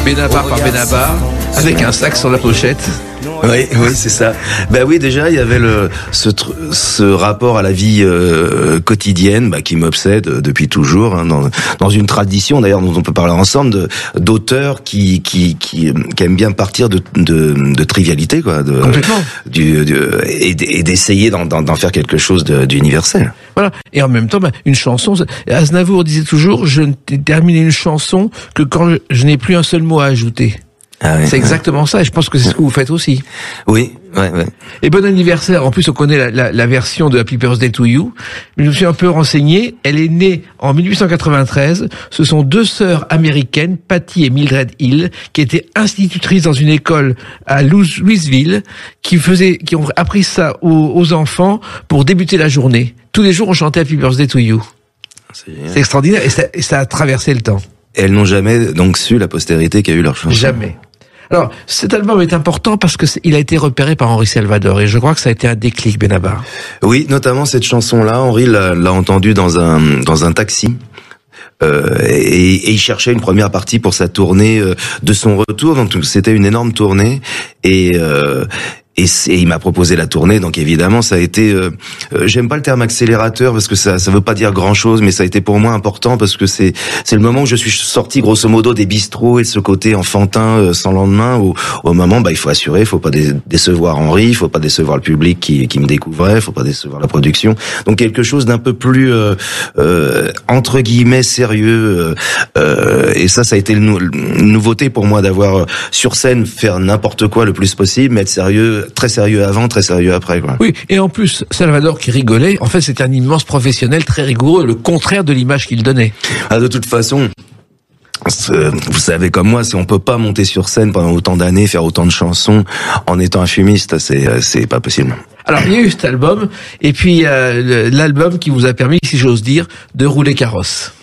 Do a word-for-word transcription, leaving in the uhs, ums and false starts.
Benabar par Benabar, avec un sac sur la pochette. Oui, oui, c'est ça. Ben oui, déjà, il y avait le ce ce rapport à la vie euh, quotidienne, bah, qui m'obsède depuis toujours, hein, dans dans une tradition d'ailleurs dont on peut parler ensemble, de d'auteurs qui qui qui qui aiment bien partir de de, de trivialité, quoi, de complètement, du, du et, et d'essayer d'en, d'en faire quelque chose de, d'universel. Voilà. Et en même temps, bah, une chanson. Aznavour disait toujours: je ne termine une chanson que quand je, je n'ai plus un seul mot à ajouter. Ah oui, c'est exactement ouais. ça, et je pense que c'est ce que vous faites aussi. Oui, ouais, ouais. Et bon anniversaire. En plus, on connaît la, la, la version de Happy Birthday to You. Mais je me suis un peu renseigné. Elle est née en mille huit cent quatre-vingt-treize. Ce sont deux sœurs américaines, Patty et Mildred Hill, qui étaient institutrices dans une école à Louisville, qui faisaient, qui ont appris ça aux, aux enfants pour débuter la journée. Tous les jours, on chantait Happy Birthday to You. C'est, c'est extraordinaire, et ça, et ça a traversé le temps. Et elles n'ont jamais donc su la postérité qui a eu leur chanson. Jamais. Alors, cet album est important parce que il a été repéré par Henri Salvador, et je crois que ça a été un déclic, Benabar. Oui, notamment cette chanson-là, Henri l'a, l'a entendue dans un dans un taxi. Euh, et, et il cherchait une première partie pour sa tournée euh, de son retour, donc c'était une énorme tournée, et euh, Et, et il m'a proposé la tournée, donc évidemment ça a été. Euh, euh, j'aime pas le terme accélérateur parce que ça, ça veut pas dire grand chose, mais ça a été pour moi important parce que c'est, c'est le moment où je suis sorti grosso modo des bistrots et de ce côté enfantin euh, sans lendemain. Où, au moment, bah il faut assurer, il faut pas dé- décevoir Henri, il faut pas décevoir le public qui, qui me découvrait, il faut pas décevoir la production. Donc quelque chose d'un peu plus euh, euh, entre guillemets sérieux. Euh, et ça, ça a été une, nou- une nouveauté pour moi d'avoir sur scène faire n'importe quoi le plus possible, mais être sérieux. Très sérieux avant, très sérieux après, quoi. Oui, et en plus, Salvador qui rigolait, en fait, c'était un immense professionnel, très rigoureux, le contraire de l'image qu'il donnait. Ah, de toute façon, vous savez comme moi, si on peut pas monter sur scène pendant autant d'années, faire autant de chansons en étant un fumiste, c'est c'est pas possible. Alors, il y a eu cet album, et puis euh, l'album qui vous a permis, si j'ose dire, de rouler carrosse.